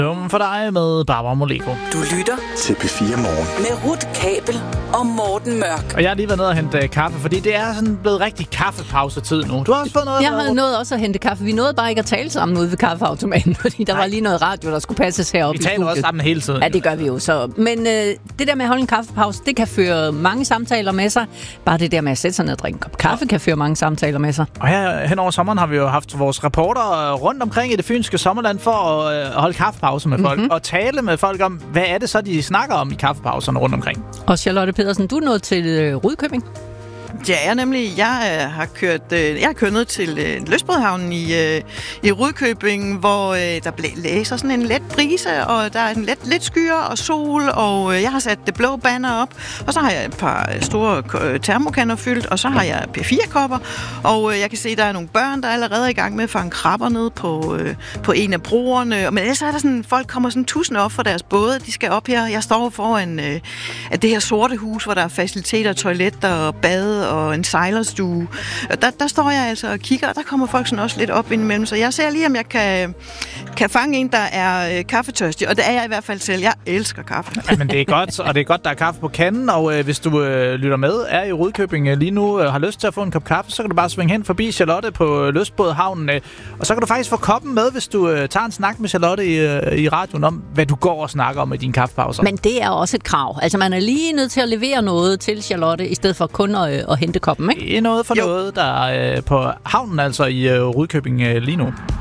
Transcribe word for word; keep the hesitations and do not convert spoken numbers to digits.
Dum for dig med Barbara Moleko. Du lytter til P fire Morgen med Ruth Kabel og Morten Mørk. Og jeg har lige været nede og hente kaffe, fordi det er sådan blevet rigtig kaffepausetid nu. Du har også fået noget? Jeg har nået også at hente kaffe. Vi nåede bare ikke at tale sammen ude ved kaffeautomaten, fordi der Nej. var lige noget radio, der skulle passes heroppe. Vi taler også sammen hele tiden. Ja, det gør vi jo så. Men øh, det der med at holde en kaffepause, det kan føre mange samtaler med sig. Bare det der med at sætte sig ned og drikke en kop kaffe, kan føre mange samtaler med sig. Og her hen over sommeren har vi jo haft vores reporter rundt omkring i det fynske sommerland for at øh, holde kaffepause med folk. Mm-hmm. Og tale med folk om, hvad er det så, de snakker om i kaffepauserne rundt omkring. Og Charlotte Pedersen, du er nået til øh, Rudkøbing. Ja, jeg nemlig. Jeg øh, har kørt, øh, jeg har kørt ned til øh, Lystbådehavnen i, øh, i Rudkøbing, hvor øh, der blæser sådan en let brise, og der er en let, lidt skyer og sol, og øh, jeg har sat det blå banner op, og så har jeg et par store øh, termokanner fyldt, og så har jeg P fire kopper, og øh, jeg kan se, der er nogle børn, der er allerede i gang med at fange krabber ned på, øh, på en af broerne, men ellers er der sådan, folk kommer sådan tusind op fra deres både, de skal op her. Jeg står foran øh, det her sorte hus, hvor der er faciliteter, toiletter og bade og en sejlerstue. Der, der står jeg altså og kigger, og der kommer folk sådan også lidt op indimellem, så jeg ser lige, om jeg kan, kan fange en, der er øh, kaffetørstig, og det er jeg i hvert fald selv. Jeg elsker kaffe. Ja, men det er godt, og det er godt, der er kaffe på kanden, og øh, hvis du øh, lytter med, er i Rudkøbing øh, lige nu, øh, har lyst til at få en kop kaffe, så kan du bare svinge hen forbi Charlotte på øh, Lystbådehavnen, øh, og så kan du faktisk få koppen med, hvis du øh, tager en snak med Charlotte i, øh, i radioen om, hvad du går og snakker om i dine kaffepauser. Men det er også et krav. Altså, man er lige nødt til at levere noget til Charlotte, i stedet for kun at, øh, at hente koppen, ikke? Det er noget for jo. noget, der er øh, på havnen, altså i øh, Rudkøbing øh, lige nu.